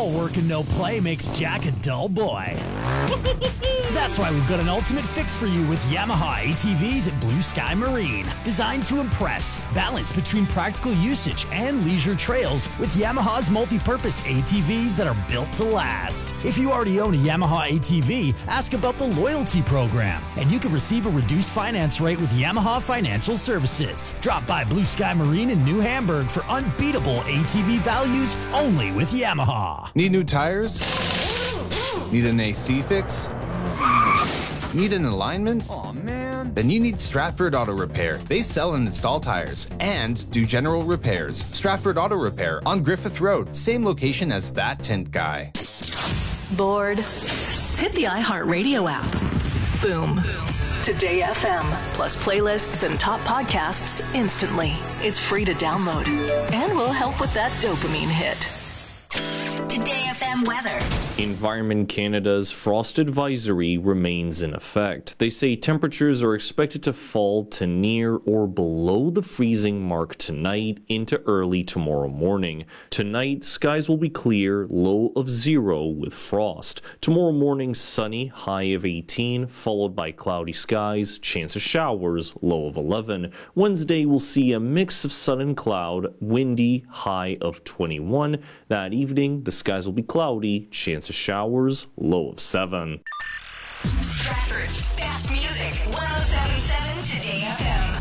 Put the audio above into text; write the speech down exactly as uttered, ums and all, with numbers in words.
All work and no play makes Jack a dull boy. That's why we've got an ultimate fix for you with Yamaha A T Vs at Blue Sky Marine. Designed to impress, balance between practical usage and leisure trails with Yamaha's multi-purpose A T Vs that are built to last. If you already own a Yamaha A T V, ask about the loyalty program, and you can receive a reduced finance rate with Yamaha Financial Services. Drop by Blue Sky Marine in New Hamburg for unbeatable A T V values only with Yamaha. Need new tires? Need an A C fix? Need an alignment? Aw, man. Then you need Stratford Auto Repair. They sell and install tires and do general repairs. Stratford Auto Repair on Griffith Road, same location as that tint guy. Bored? Hit the iHeartRadio app. Boom. Today F M, plus playlists and top podcasts instantly. It's free to download. And will help with that dopamine hit. Today F M weather. Environment Canada's frost advisory remains in effect. They say temperatures are expected to fall to near or below the freezing mark tonight into early tomorrow morning. Tonight, skies will be clear, low of zero with frost. Tomorrow morning, sunny, high of eighteen, followed by cloudy skies, chance of showers, low of eleven. Wednesday, we'll see a mix of sun and cloud, windy, high of twenty-one. That evening, the skies will be cloudy, chance of showers, low of seven. Stratford's best music, one oh seven point seven Today F M.